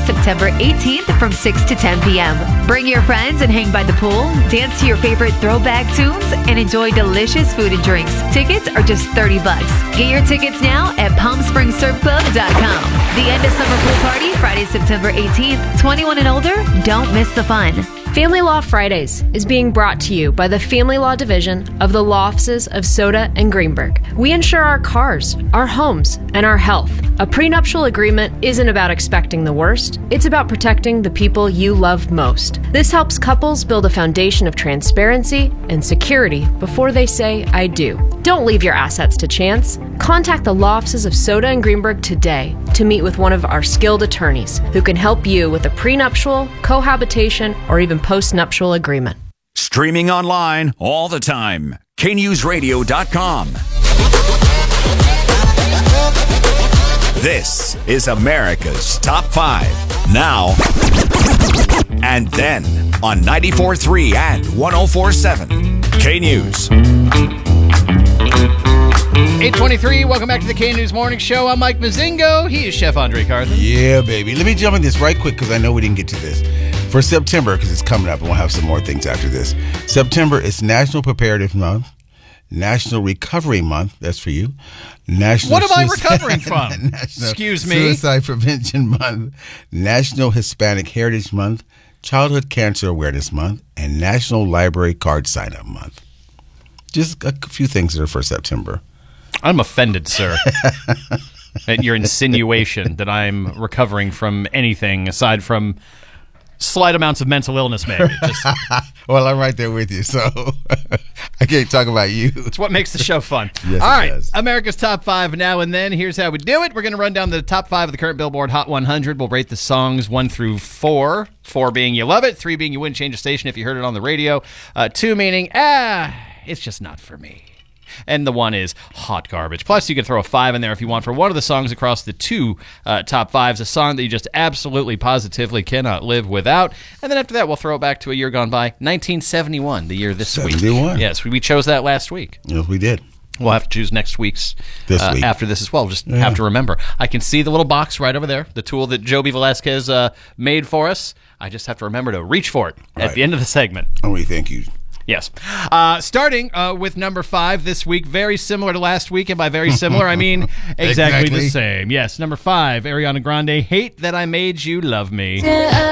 September 18th from 6 to 10 p.m. Bring your friends and hang by the pool, dance to your favorite throwback tunes, and enjoy delicious food and drinks. Tickets are just $30. Get your tickets now at PalmSpringsSurfClub.com. The end of summer pool party, Friday, September 18th. 21 and older, don't miss the fun. Family Law Fridays is being brought to you by the Family Law Division of the Law Offices of Soda and Greenberg. We insure our cars, our homes, and our health. A prenuptial agreement isn't about expecting the worst. It's about protecting the people you love most. This helps couples build a foundation of transparency and security before they say, I do. Don't leave your assets to chance. Contact the Law Offices of Soda and Greenberg today to meet with one of our skilled attorneys who can help you with a prenuptial, cohabitation, or even postnuptial agreement. Streaming online all the time. KNewsRadio.com. This is America's Top 5. Now and then on 94.3 and 104.7. K-News. 8:23, welcome back to the K-News Morning Show. I'm Mike Mazingo. He is Chef Andre Carthen. Yeah, baby. Let me jump in this right quick because I know we didn't get to this. For September, because it's coming up, and we'll have some more things after this. September is National Preparedness Month, National Recovery Month, that's for you. What am I recovering from? Excuse me. Suicide Prevention Month, National Hispanic Heritage Month, Childhood Cancer Awareness Month, and National Library Card Sign-Up Month. Just a few things that are for September. I'm offended, sir, at your insinuation that I'm recovering from anything aside from slight amounts of mental illness, maybe. Well, I'm right there with you, so I can't talk about you. It's what makes the show fun. Yes, all right, does. America's Top 5 now and then. Here's how we do it. We're going to run down the top 5 of the current Billboard Hot 100. We'll rate the songs 1 through 4. 4 being you love it, 3 being you wouldn't change a station if you heard it on the radio, 2 meaning, it's just not for me. And the 1 is hot garbage. Plus, you can throw a 5 in there if you want for one of the songs across the 2 top 5s, a song that you just absolutely, positively cannot live without. And then after that, we'll throw it back to a year gone by, 1971, the year this week. 71. Yes, we chose that last week. Yes, we did. We'll have to choose next week's this week. After this as well. Just have to remember. I can see the little box right over there, the tool that Joby Velasquez made for us. I just have to remember to reach for it at the end of the segment. Oh, we thank you. Yes. Starting with number 5 this week, very similar to last week, and by very similar, I mean exactly the same. Yes, number 5, Ariana Grande, Hate That I Made You Love Me.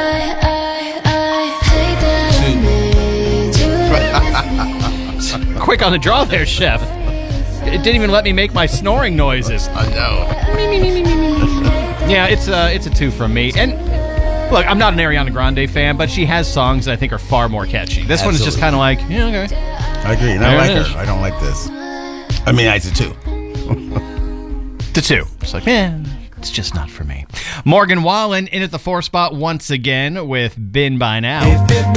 Quick on the draw there, Chef. It didn't even let me make my snoring noises. I know. Yeah, it's a 2 from me. And look, I'm not an Ariana Grande fan, but she has songs that I think are far more catchy. This one is just kind of like, yeah, okay. I agree. And I like her. I don't like this. I mean, it's a 2. The 2. It's like, it's just not for me. Morgan Wallen in at the 4 spot once again with Been By Now.